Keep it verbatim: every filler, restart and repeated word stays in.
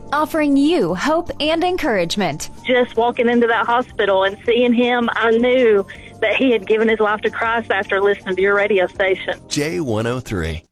offering you hope and encouragement. Just walking into that hospital and seeing him, I knew that he had given his life to Christ after listening to your radio station. J one oh three.